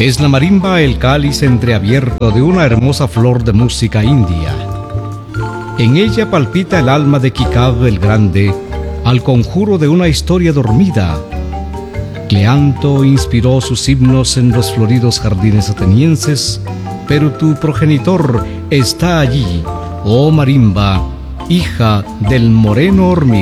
Es la marimba el cáliz entreabierto de una hermosa flor de música india. En ella palpita el alma de Kikab el Grande, al conjuro de una historia dormida. Cleanto inspiró sus himnos en los floridos jardines atenienses, pero tu progenitor está allí, oh marimba, hija del moreno hormigón.